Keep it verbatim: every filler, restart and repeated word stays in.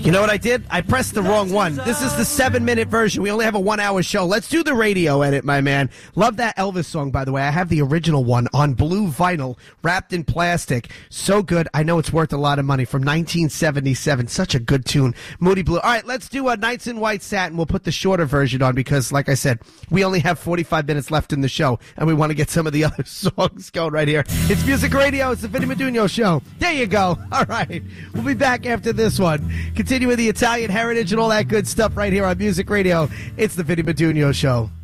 You know what I did? I pressed the wrong one. This is the seven-minute version. We only have a one-hour show. Let's do the radio edit, my man. Love that Elvis song, by the way. I have the original one on blue vinyl, wrapped in plastic. So good. I know it's worth a lot of money. From nineteen seventy-seven. Such a good tune. Moody Blue. All right, let's do a Nights in White Satin. We'll put the shorter version on because, like I said, we only have forty-five minutes left in the show, and we want to get some of the other songs going right here. It's Music Radio. It's the Vinny Medugno Show. There you go. All right. We'll be back after this one. Continue with the Italian heritage and all that good stuff right here on Music Radio. It's the Vinny Medugno Show.